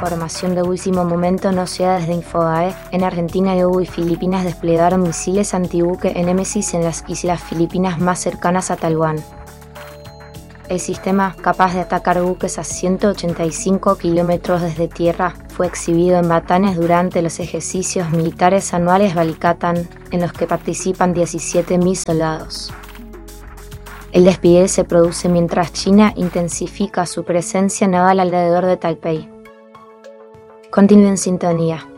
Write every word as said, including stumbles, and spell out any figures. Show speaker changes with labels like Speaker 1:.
Speaker 1: información de último momento nos llega desde Infobae. En Argentina, E U y Filipinas desplegaron misiles antibuque Némesis en las islas filipinas más cercanas a Taiwán. El sistema, capaz de atacar buques a ciento ochenta y cinco kilómetros desde tierra, fue exhibido en Batanes durante los ejercicios militares anuales Balikatan, en los que participan diecisiete mil soldados. El despliegue se produce mientras China intensifica su presencia naval alrededor de Taipei. Continúe en sintonía.